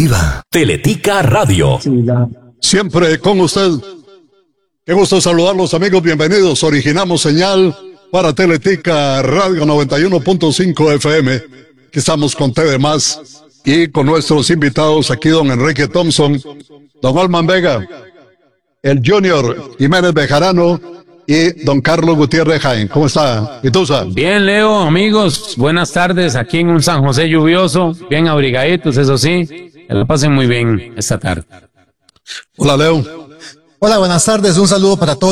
informativa. Teletica Radio. Siempre con usted. Qué gusto saludarlos, amigos. Bienvenidos. Originamos señal para Teletica Radio 91.5 FM. Aquí estamos con TV Más y con nuestros invitados aquí, don Enrique Thompson, don Alman Vega, el Junior Jiménez Bejarano y don Carlos Gutiérrez Jaén. ¿Cómo está, Pitusa? Bien, Leo, amigos, buenas tardes aquí en un San José lluvioso, bien abrigaditos, eso sí, que la pasen muy bien esta tarde. Hola, Leo. Hola, buenas tardes, un saludo para todos